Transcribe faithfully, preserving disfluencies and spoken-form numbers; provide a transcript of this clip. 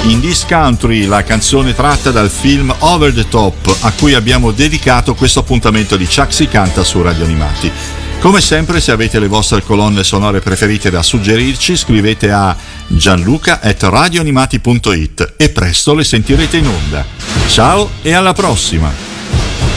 In This Country, la canzone tratta dal film Over the Top, a cui abbiamo dedicato questo appuntamento di Chuck Si Canta su Radio Animati. Come sempre, se avete le vostre colonne sonore preferite da suggerirci, scrivete a gianluca at radioanimati punto it e presto le sentirete in onda. Ciao e alla prossima!